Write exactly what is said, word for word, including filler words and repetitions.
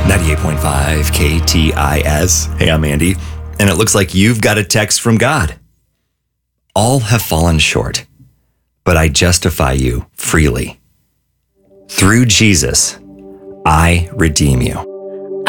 ninety-eight point five K T I S. Hey, I'm Andy, and it looks like you've got a text from God. All have fallen short, but I justify you freely. Through Jesus, I redeem you.